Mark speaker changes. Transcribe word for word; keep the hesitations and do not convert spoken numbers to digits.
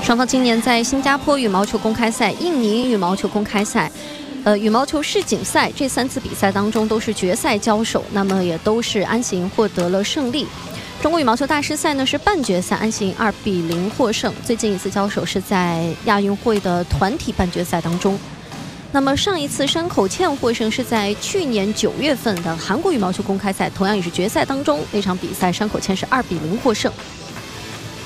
Speaker 1: 双方今年在新加坡羽毛球公开赛、印尼羽毛球公开赛、呃羽毛球世锦赛这三次比赛当中都是决赛交手，那么也都是安喜莹获得了胜利。中国羽毛球大师赛呢是半决赛，安喜莹二比零获胜。最近一次交手是在亚运会的团体半决赛当中。那么上一次山口茜获胜是在去年九月份的韩国羽毛球公开赛，同样也是决赛当中那场比赛，山口茜是二比零获胜。